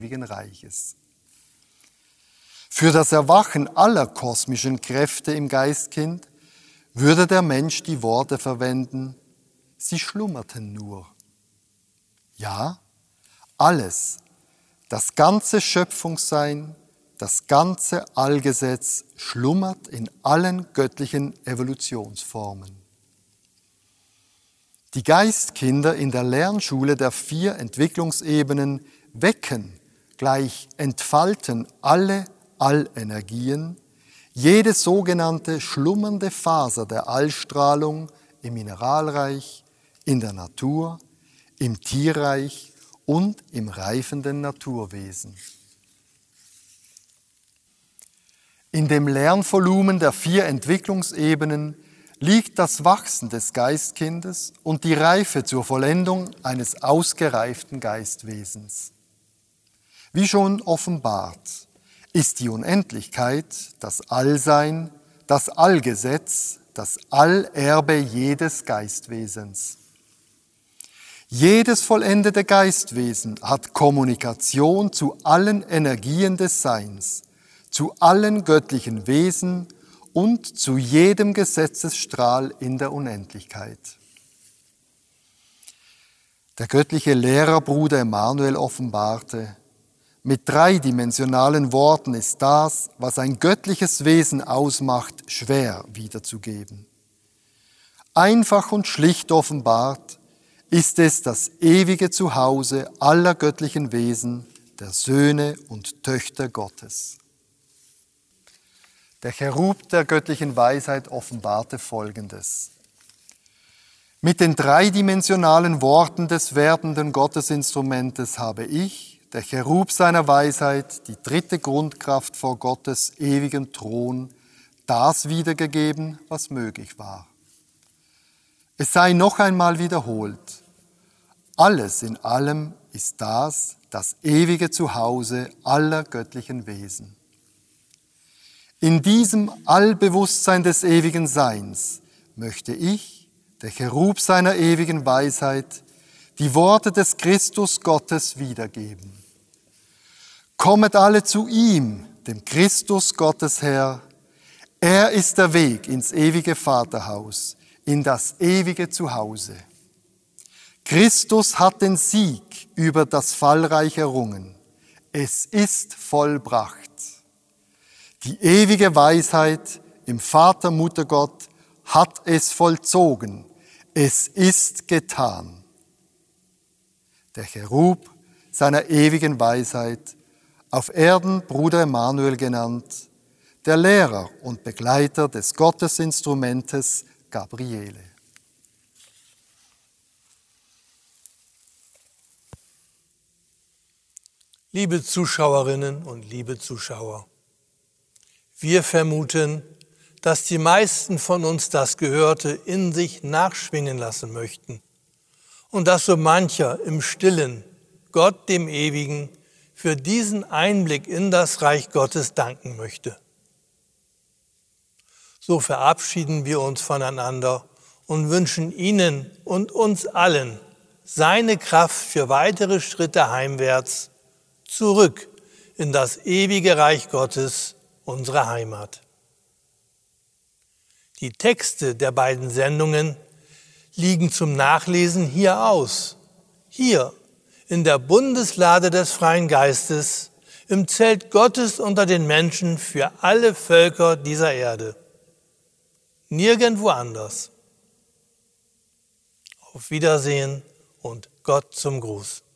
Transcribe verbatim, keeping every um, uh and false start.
ewigen Reiches. Für das Erwachen aller kosmischen Kräfte im Geistkind würde der Mensch die Worte verwenden, sie schlummerten nur. Ja, alles, das ganze Schöpfungssein, das ganze Allgesetz schlummert in allen göttlichen Evolutionsformen. Die Geistkinder in der Lernschule der vier Entwicklungsebenen wecken, gleich entfalten alle Allenergien, jede sogenannte schlummernde Faser der Allstrahlung im Mineralreich, in der Natur, im Tierreich und im reifenden Naturwesen. In dem Lernvolumen der vier Entwicklungsebenen liegt das Wachsen des Geistkindes und die Reife zur Vollendung eines ausgereiften Geistwesens. Wie schon offenbart, ist die Unendlichkeit, das Allsein, das Allgesetz, das Allerbe jedes Geistwesens. Jedes vollendete Geistwesen hat Kommunikation zu allen Energien des Seins, zu allen göttlichen Wesen und zu jedem Gesetzesstrahl in der Unendlichkeit. Der göttliche Lehrerbruder Emanuel offenbarte, mit dreidimensionalen Worten ist das, was ein göttliches Wesen ausmacht, schwer wiederzugeben. Einfach und schlicht offenbart ist es das ewige Zuhause aller göttlichen Wesen, der Söhne und Töchter Gottes. Der Cherub der göttlichen Weisheit offenbarte Folgendes. Mit den dreidimensionalen Worten des werdenden Gottesinstrumentes habe ich, der Cherub seiner Weisheit, die dritte Grundkraft vor Gottes ewigen Thron, das wiedergegeben, was möglich war. Es sei noch einmal wiederholt. Alles in allem ist das, das ewige Zuhause aller göttlichen Wesen. In diesem Allbewusstsein des ewigen Seins möchte ich, der Cherub seiner ewigen Weisheit, die Worte des Christus Gottes wiedergeben. Kommet alle zu ihm, dem Christus Gottes Herr. Er ist der Weg ins ewige Vaterhaus, in das ewige Zuhause. Christus hat den Sieg über das Fallreich errungen. Es ist vollbracht. Die ewige Weisheit im Vater, Mutter Gott hat es vollzogen. Es ist getan. Der Cherub seiner ewigen Weisheit, auf Erden Bruder Emanuel genannt, der Lehrer und Begleiter des Gottesinstrumentes Gabriele. Liebe Zuschauerinnen und liebe Zuschauer, wir vermuten, dass die meisten von uns das Gehörte in sich nachschwingen lassen möchten und dass so mancher im Stillen Gott dem Ewigen für diesen Einblick in das Reich Gottes danken möchte. So verabschieden wir uns voneinander und wünschen Ihnen und uns allen seine Kraft für weitere Schritte heimwärts, zurück in das ewige Reich Gottes, unsere Heimat. Die Texte der beiden Sendungen liegen zum Nachlesen hier aus, hier in der Bundeslade des Freien Geistes, im Zelt Gottes unter den Menschen für alle Völker dieser Erde. Nirgendwo anders. Auf Wiedersehen und Gott zum Gruß.